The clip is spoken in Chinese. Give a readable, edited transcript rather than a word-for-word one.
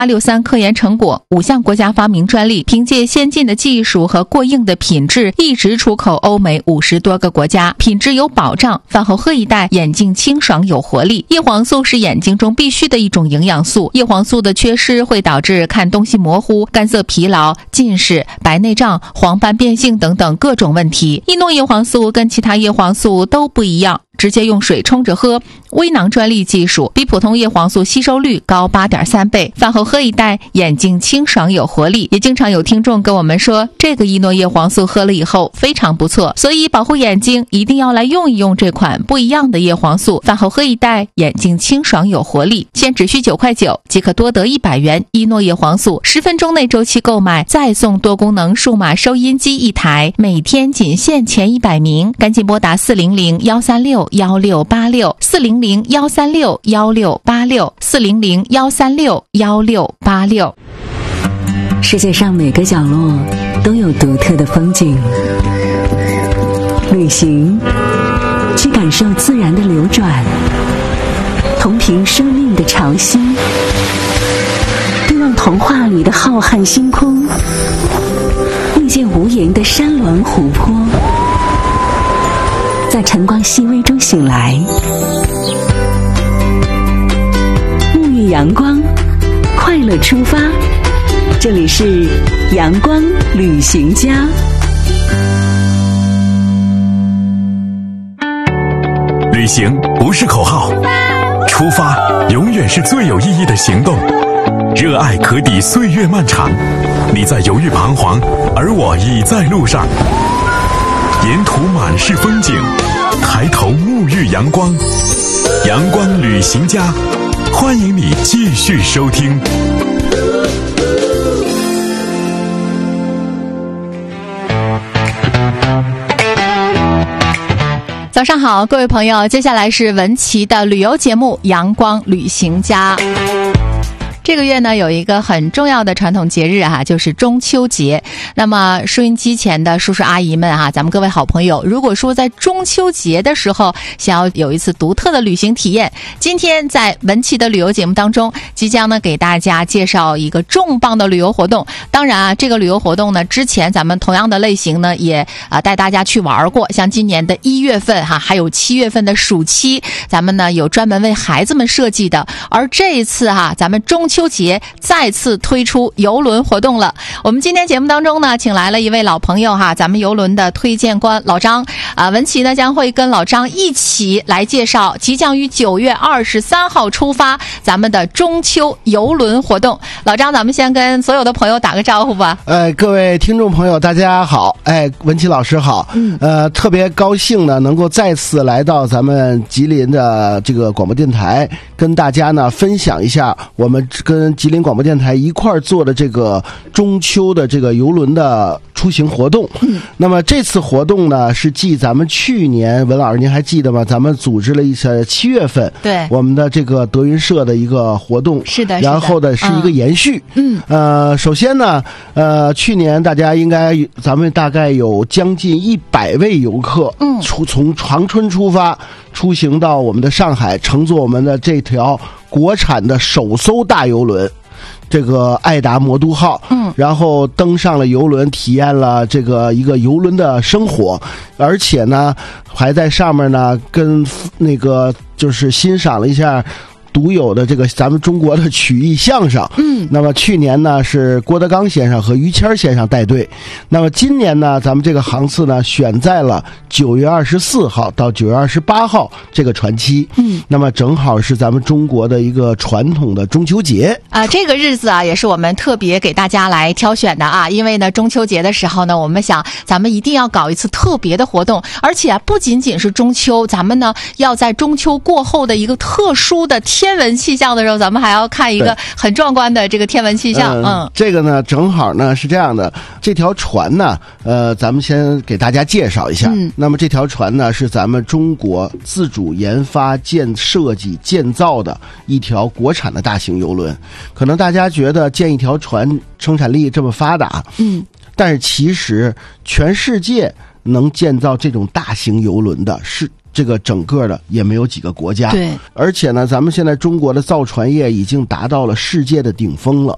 863科研成果，5项国家发明专利，凭借先进的技术和过硬的品质，一直出口欧美50多个国家，品质有保障。饭后喝一袋，眼睛清爽有活力。叶黄素是眼睛中必须的一种营养素，叶黄素的缺失会导致看东西模糊、干涩疲劳、近视、白内障、黄斑变性等等各种问题。一诺叶黄素跟其他叶黄素都不一样，直接用水冲着喝，微囊专利技术，比普通叶黄素吸收率高8.3倍。饭后喝一袋，眼睛清爽有活力。也经常有听众跟我们说，这个一诺叶黄素喝了以后非常不错，所以保护眼睛一定要来用一用这款不一样的叶黄素。饭后喝一袋，眼睛清爽有活力。现只需9.9块即可多得100元一诺叶黄素，10分钟内周期购买，再送多功能数码收音机1台，每天仅限前100名，赶紧拨打400-136-1686，400-136-1686，400-136-1686。 世界上每个角落都有独特的风景，旅行去感受自然的流转，同频生命的潮汐，对望童话里的浩瀚星空，遇见无垠的山峦湖泊，在晨光熹微中醒来，沐浴阳光，快乐出发。这里是阳光旅行家。 旅行不是口号，出发永远是最有意义的行动。热爱可抵岁月漫长，你在犹豫彷徨，而我已在路上。沿途满是风景，抬头沐浴阳光。阳光旅行家，欢迎你继续收听。 早上好，各位朋友，接下来是文琪的旅游节目《阳光旅行家》。这个月呢，有一个很重要的传统节日啊，就是中秋节。那么收音机前的叔叔阿姨们啊，咱们各位好朋友，如果说在中秋节的时候想要有一次独特的旅行体验，今天在文琪的旅游节目当中，即将呢给大家介绍一个重磅的旅游活动。当然啊，这个旅游活动呢，之前咱们同样的类型呢也带大家去玩过，像今年的1月份还有7月份的暑期，咱们呢有专门为孩子们设计的。而这一次咱们中秋节再次推出邮轮活动了。我们今天节目当中呢，请来了一位老朋友咱们邮轮的推荐官老张文琪呢将会跟老张一起来介绍即将于9月23号出发咱们的中秋邮轮活动。老张，咱们先跟所有的朋友打个招呼吧。 各位听众朋友大家好，文琪老师好。特别高兴呢能够再次来到咱们吉林的这个广播电台，跟大家呢分享一下我们跟吉林广播电台一块做的这个中秋的这个邮轮的出行活动。那么这次活动呢是继咱们去年，文老师您还记得吗？咱们组织了一次7月份对我们的这个德云社的一个活动， 是的， 然后呢是一个延续。首先呢去年大家应该咱们大概有将近100位游客从长春出发，出行到我们的上海，乘坐我们的这条国产的首艘大邮轮，这个爱达魔都号，然后登上了邮轮，体验了这个一个邮轮的生活，而且呢还在上面呢跟那个就是欣赏了一下独有的这个咱们中国的曲艺相声。那么去年呢是郭德纲先生和于谦先生带队，那么今年呢咱们这个航次呢选在了9月24号到9月28号这个船期。那么正好是咱们中国的一个传统的中秋节这个日子也是我们特别给大家来挑选的因为呢中秋节的时候呢，我们想咱们一定要搞一次特别的活动，而且不仅仅是中秋，咱们呢要在中秋过后的一个特殊的天文气象的时候，咱们还要看一个很壮观的这个天文气象。 这个呢正好呢是这样的，这条船呢咱们先给大家介绍一下。那么这条船呢是咱们中国自主研发设计建造的一条国产的大型邮轮。可能大家觉得建一条船生产力这么发达，但是其实全世界能建造这种大型邮轮的是这个整个的也没有几个国家。 对， 而且呢咱们现在中国的造船业已经达到了世界的顶峰了。